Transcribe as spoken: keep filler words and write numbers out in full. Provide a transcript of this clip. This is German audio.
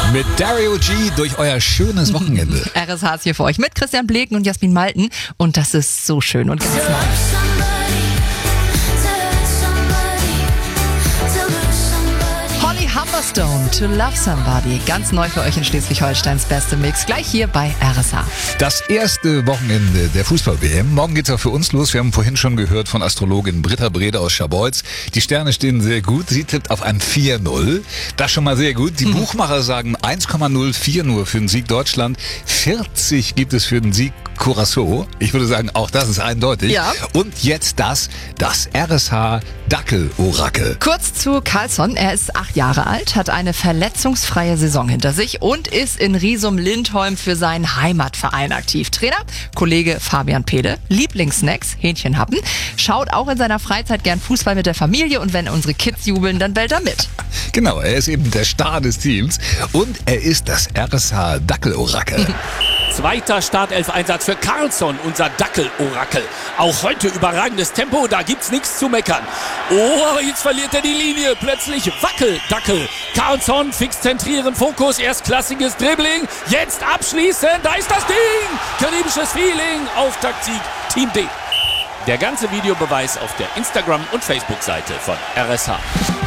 Mit Dario G durch euer schönes Wochenende. R S H ist hier für euch mit Christian Bleken und Jasmin Malten. Und das ist so schön und ganz neu. Holly Humberstone, To Love Somebody. Ganz neu für euch in Schleswig-Holsteins beste Mix. Gleich hier bei R S H. Das erste Wochenende der Fußball-W M. Morgen geht's auch für uns los. Wir haben vorhin schon gehört von Astrologin Britta Brede aus Scharbeutz. Die Sterne stehen sehr gut. Sie tippt auf ein vier null. Das schon mal sehr gut. Die hm. Buchmacher sagen eins Komma null vier nur für den Sieg Deutschland. vierzig gibt es für den Sieg Curaçao. Ich würde sagen, auch das ist eindeutig. Ja. Und jetzt das, das R S H Dackel-Orakel. Kurz zu Carlsson. Er ist acht Jahre alt, hat eine verletzungsfreie Saison hinter sich und ist in Riesum-Lindholm für seinen Heimatverein aktiv. Trainer, Kollege Fabian Pehle, Lieblingssnacks, Hähnchenhappen, schaut auch in seiner Freizeit gern Fußball mit der Familie und wenn unsere Kids jubeln, dann bellt er mit. Genau, er ist eben der Star des Teams und er ist das R S H Dackel-Orakel. Zweiter Startelf-Einsatz für Carlsson, unser Dackel-Orakel. Auch heute überragendes Tempo, da gibt's nichts zu meckern. Oh, jetzt verliert er die Linie. Plötzlich Wackel-Dackel. Carlsson, fix zentrieren, Fokus, erstklassiges Dribbling. Jetzt abschließen, da ist das Ding. Karibisches Feeling, Auftaktsieg, Team D. Der ganze Videobeweis auf der Instagram- und Facebook-Seite von R S H.